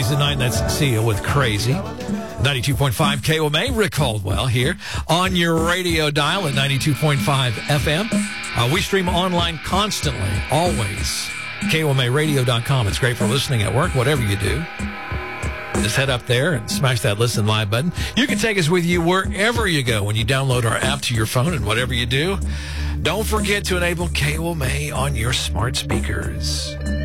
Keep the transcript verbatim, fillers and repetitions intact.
Tuesday night. That's Sia with Crazy. ninety-two point five K O M A, Rick Caldwell here on your radio dial at ninety-two point five F M. Uh, we stream online constantly, always. K O M A radio dot com. It's great for listening at work, whatever you do. Just head up there and smash that Listen Live button. You can take us with you wherever you go when you download our app to your phone, and whatever you do, don't forget to enable K O M A on your smart speakers.